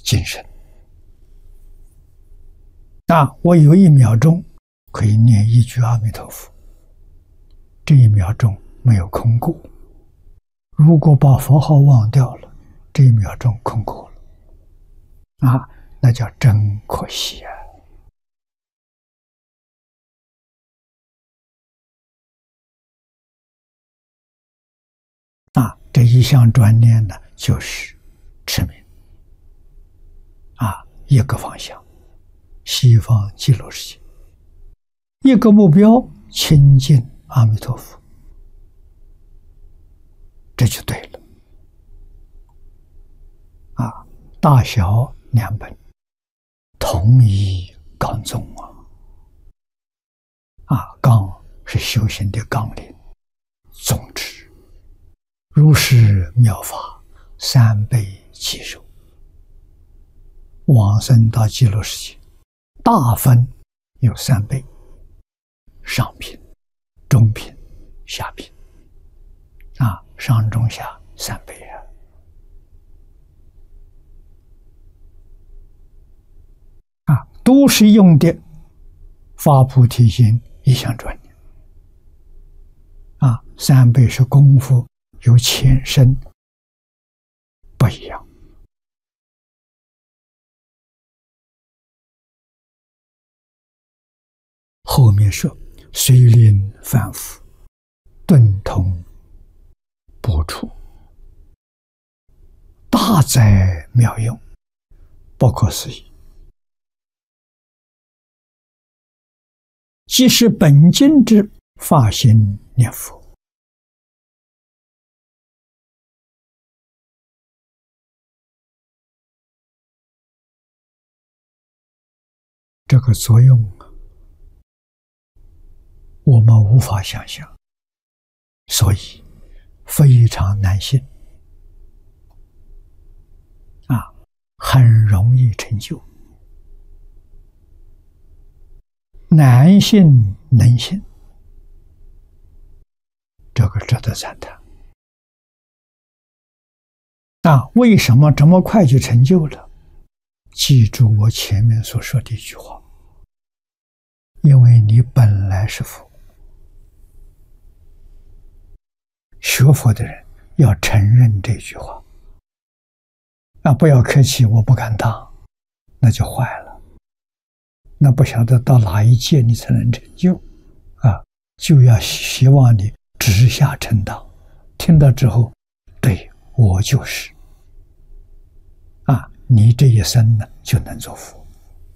精神。我有1秒钟可以念一句阿弥陀佛，这1秒钟没有空过。如果把佛号忘掉了，这1秒钟空过了，那叫真可惜这一项专念呢，就是持名一个方向，西方极乐世界，一个目标，亲近阿弥陀佛，这就对了。大小2本统一纲宗纲是修行的纲领宗旨，如是妙法3辈齐受，往生到极乐世界，大分有3辈，上品、中品、下品上中下3辈都是用的发菩提心一项专念3辈是功夫有浅深不一样。后面说虽临凡夫，顿通不处，大哉妙用，不可思议。即是本经之发心念佛，这个作用我们无法想象，所以非常难信很容易成就，难信能信，这个值得赞叹。为什么这么快就成就了？记住我前面所说的一句话，因为你本来是佛。学佛的人要承认这句话不要客气，我不敢当，那就坏了。那不晓得到哪一届你才能成就就要希望你直下承当，听到之后，对，我就是你这一生呢就能做佛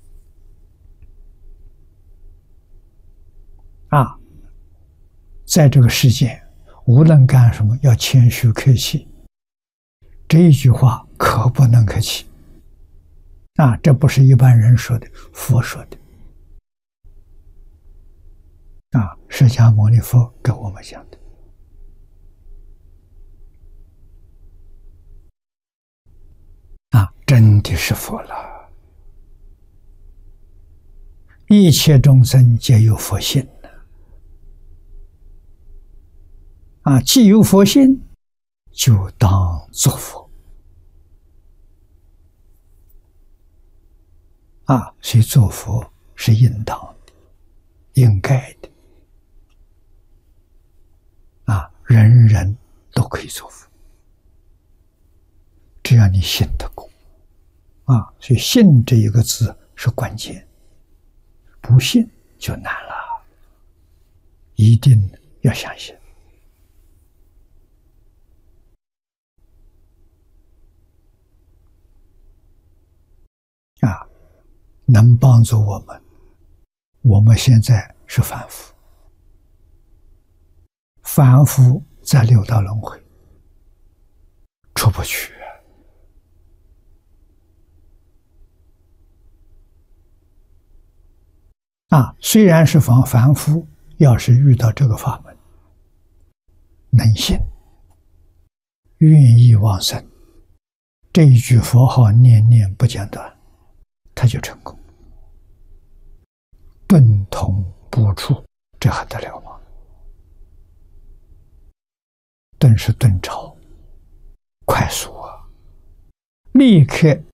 在这个世界无论干什么要谦虚客气，这一句话可不能客气这不是一般人说的，佛说的释迦牟尼佛给我们讲的真的是佛了。一切众生皆有佛性既有佛性，就当作佛所以做佛是应当的，应该的人人都可以做佛，只要你信得过所以信这一个字是关键，不信就难了，一定要相信能帮助我们。我们现在是凡夫，凡夫在六道轮回出不去虽然是凡夫，要是遇到这个法门，能信，愿意往生，这一句佛号念念不间断，他就成功。顿通不处，这还得了吗？顿是顿超，快速立刻